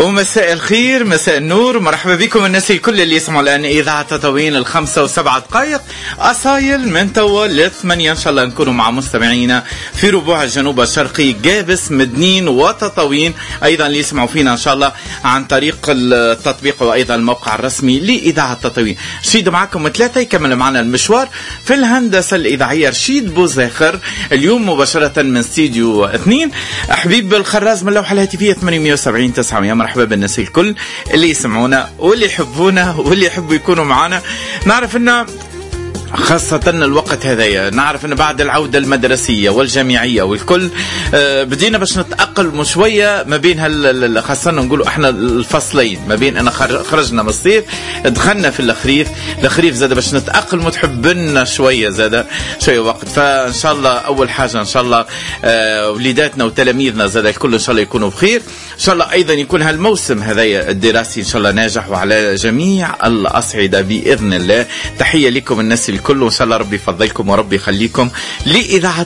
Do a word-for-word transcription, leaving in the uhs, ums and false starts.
ومساء الخير، مساء النور، مرحبا بكم الناس الكل اللي يسمعوا الآن إذاعة تطاوين الخمسة وسبعة دقائق أصايل من توا لثمانية. إن شاء الله نكونوا مع مستمعينا في ربوع الجنوب الشرقي جابس مدنين وتطاوين، أيضا اللي يسمعوا فينا إن شاء الله عن طريق التطبيق وأيضا الموقع الرسمي لإذاعة تطاوين. رشيد معكم ثلاثة يكمل معنا المشوار في الهندسة الإذاعية رشيد بوزاخر، اليوم مباشرة من استديو اثنين. حبيب الخراز من اللوحة الهاتفية ثمانمية وسبعين تسعمية. مرحبا بالناس الكل اللي يسمعونا واللي يحبونا واللي يحبوا يكونوا معنا. نعرف ان خاصة الوقت هذايا، نعرف أن بعد العودة المدرسية والجامعية والكل آه بدينا باش نتأقلم شوية ما بين هال خاصة نقولوا احنا الفصلين، ما بين أنا خرجنا من الصيف دخلنا في الخريف، الخريف زاد باش نتأقلم وتحبنا شوية زاد شوية وقت. فإن شاء الله أول حاجة إن شاء الله آه وليداتنا وتلاميذنا زاد الكل إن شاء الله يكونوا بخير، إن شاء الله أيضا يكون هالموسم هذايا الدراسي إن شاء الله ناجح وعلى جميع الأصعدة بإذن الله. تحية لكم الناس الكل، وإن شاء الله ربي يفضلكم وربي يخليكم لإذاعة